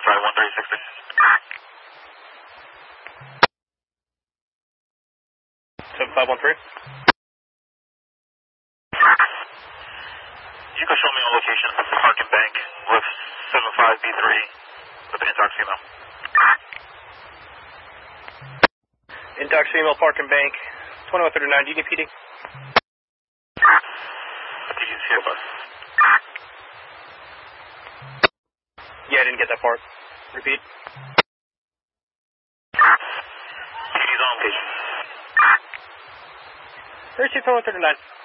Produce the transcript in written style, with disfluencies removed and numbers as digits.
751-360. You can show me on location, Park and Bank with 75B3 with the intox female. Intox female, Park and Bank, 2139, do you need PD? PD's here, bus. Yeah, I didn't get that part. Repeat. PD's on location. Received 2139.